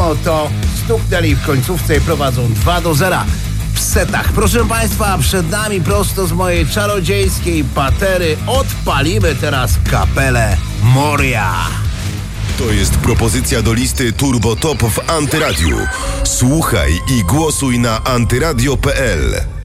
no to stuknęli w końcówce i prowadzą 2-0 w setach. Proszę Państwa, przed nami prosto z mojej czarodziejskiej patery odpalimy teraz kapelę Moria. To jest propozycja do listy Turbo Top w Antyradiu. Słuchaj i głosuj na antyradio.pl.